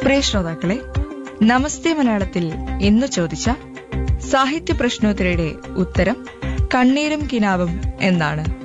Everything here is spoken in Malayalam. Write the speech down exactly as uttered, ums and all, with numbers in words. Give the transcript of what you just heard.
പ്രിയ ശ്രോതാക്കളെ, നമസ്തേ മലയാളത്തിൽ ഇന്ന് ചോദിച്ച സാഹിത്യ പ്രശ്നോത്തരിയുടെ ഉത്തരം കണ്ണീരും കിനാവും എന്നാണ്.